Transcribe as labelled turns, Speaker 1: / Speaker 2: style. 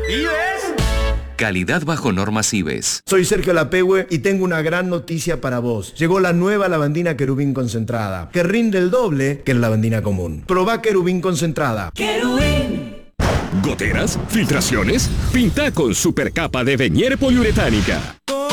Speaker 1: Calidad bajo normas IBES.
Speaker 2: Soy Sergio Lapehue y tengo una gran noticia para vos. Llegó la nueva lavandina Querubín concentrada, que rinde el doble que la lavandina común. Probá Querubín concentrada.
Speaker 3: Querubín.
Speaker 4: ¿Goteras? ¿Filtraciones? Pinta con supercapa de Venier poliuretánica.